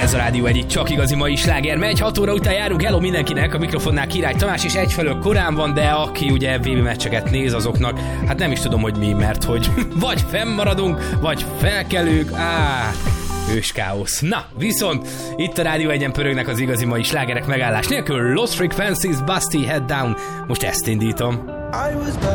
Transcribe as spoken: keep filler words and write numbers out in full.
Ez a Rádió egy csak igazi mai sláger megy, hat óra után járunk, hello mindenkinek, a mikrofonnál Király Tamás, és egyfelől korán van, de aki ugye vé bé meccseket néz, azoknak, hát nem is tudom, hogy mi, mert hogy vagy fennmaradunk, vagy felkelők, áh, ős káosz. Na, viszont itt a Rádió egyen pörögnek az igazi mai slágerek megállás nélkül. Lost Frequencies, Busty Head Down, most ezt indítom.